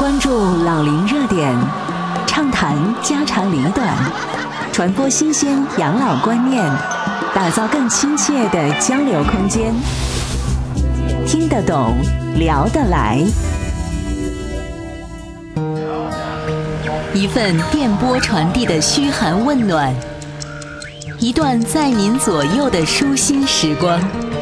关注老龄热点，畅谈家长里短，传播新鲜养老观念，打造更亲切的交流空间。听得懂，聊得来。一份电波传递的嘘寒问暖，一段在您左右的舒心时光。